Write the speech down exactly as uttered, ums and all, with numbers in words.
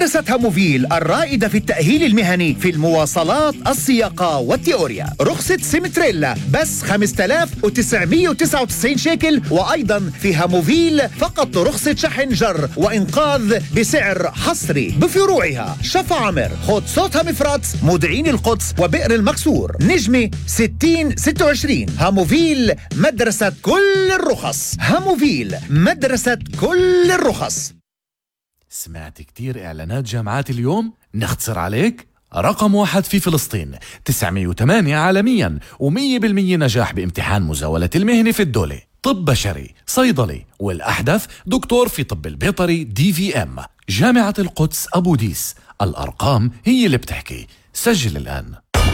مدرسة هاموفيل الرائدة في التأهيل المهني في المواصلات، السياقة والتيوريا. رخصة سيمتريلا بس خمسة آلاف وتسعمائة وتسعة وتسعين شيكل. وأيضا في هاموفيل فقط رخصة شحن جر وإنقاذ بسعر حصري بفروعها شفا عمر، خود صوتها مفرات، مودعين القدس وبئر المكسور. نجمة ستين ستة وعشرين. هاموفيل مدرسة كل الرخص. هاموفيل مدرسة كل الرخص. سمعت كتير إعلانات جامعات اليوم؟ نختصر عليك؟ رقم واحد في فلسطين، تسعمائة وثمانية عالميا، ومية بالمية نجاح بامتحان مزاولة المهنة في الدولة. طب بشري، صيدلي، والأحدث دكتور في طب البيطري دي في ام. جامعة القدس أبو ديس، الأرقام هي اللي بتحكي. سجل الآن.